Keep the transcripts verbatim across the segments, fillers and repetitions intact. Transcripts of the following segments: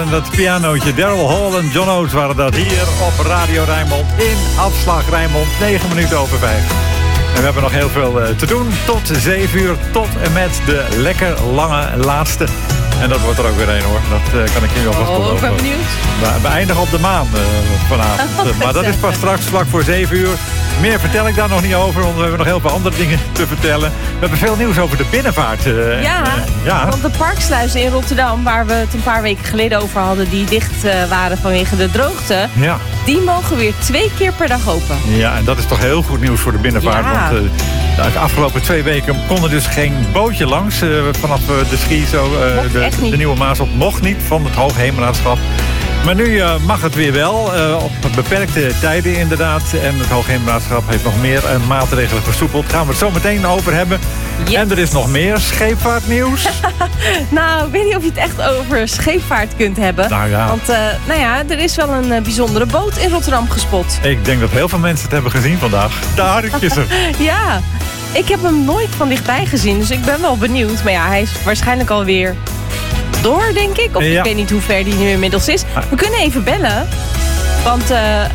En dat pianootje, Daryl Hall en John Oates waren dat hier op Radio Rijnmond in Afslag Rijnmond, negen minuten over vijf. En we hebben nog heel veel uh, te doen tot zeven uur, tot en met de lekker lange laatste. En dat wordt er ook weer een hoor, dat uh, kan ik jullie alvast beloven. Oh, ik ben benieuwd. We eindigen op de maan uh, vanavond, oh, maar dat is pas straks vlak voor zeven uur. Meer vertel ik daar nog niet over, want we hebben nog heel veel andere dingen te vertellen. We hebben veel nieuws over de binnenvaart. Uh, ja, uh, ja, want de parksluizen in Rotterdam, waar we het een paar weken geleden over hadden, die dicht uh, waren vanwege de droogte, ja. die mogen weer twee keer per dag open. Ja, en dat is toch heel goed nieuws voor de binnenvaart. Ja. Want uh, de afgelopen twee weken kon er dus geen bootje langs uh, vanaf uh, de ski. Zo, uh, de, de Nieuwe Maas op mocht niet van het Hoogheemraadschap. Maar nu uh, mag het weer wel, uh, op beperkte tijden inderdaad. En het Hoogheemraadschap heeft nog meer uh, maatregelen versoepeld. Daar gaan we het zo meteen over hebben. Yes. En er is nog meer scheepvaartnieuws. Nou, ik weet niet of je het echt over scheepvaart kunt hebben. Nou ja. Want uh, nou ja, er is wel een uh, bijzondere boot in Rotterdam gespot. Ik denk dat heel veel mensen het hebben gezien vandaag. Daar is er. Ja, ik heb hem nooit van dichtbij gezien, dus ik ben wel benieuwd. Maar ja, hij is waarschijnlijk alweer door, denk ik. Of ja. Ik weet niet hoe ver die nu inmiddels is. We kunnen even bellen. Want, uh,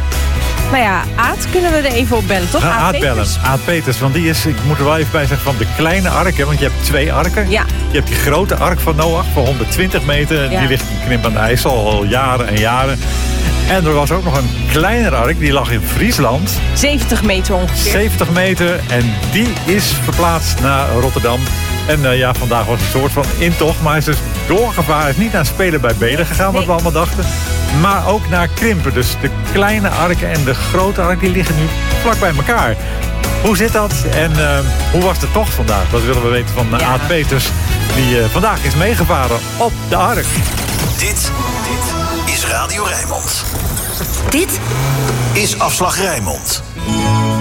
nou ja, Aad kunnen we er even op bellen, toch? Ja, Aad, Aad Peters. bellen. Aad Peters, want die is, ik moet er wel even bij zeggen, van de kleine ark. Hè, want je hebt twee arken. Ja. Je hebt die grote ark van Noach van honderdtwintig meter. Ja. Die ligt in Krimp aan de IJssel al jaren en jaren. En er was ook nog een kleinere ark, die lag in Friesland. zeventig meter ongeveer. zeventig meter en die is verplaatst naar Rotterdam. En uh, ja, vandaag was het een soort van intocht. Maar hij is dus doorgevaren. Hij is niet naar Spelen bij Beden gegaan, wat nee. we allemaal dachten. Maar ook naar Krimpen. Dus de kleine arken en de grote ark, die liggen nu vlak bij elkaar. Hoe zit dat? En uh, hoe was de tocht vandaag? Dat willen we weten van uh, ja. Aad Peters. Die uh, vandaag is meegevaren op de ark. Dit, dit is Radio Rijnmond. Dit is Afslag Rijnmond.